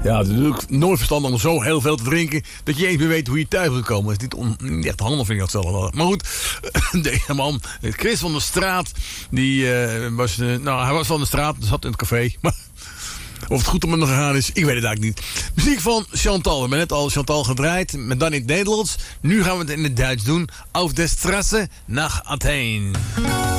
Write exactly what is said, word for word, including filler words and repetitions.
Ja, het is natuurlijk nooit verstandig om zo heel veel te drinken dat je eens meer weet hoe je thuis moet komen. Het is niet, on, niet echt handig, vind ik dat zelf wel. Maar goed, deze man, Chris van der Straat, die uh, was, uh, nou, hij was van de straat, zat in het café. Maar of het goed om hem nog gegaan is, ik weet het eigenlijk niet. Muziek van Chantal. We hebben net al Chantal gedraaid, met dan in het Nederlands. Nu gaan we het in het Duits doen. Auf der Straße nach Athen.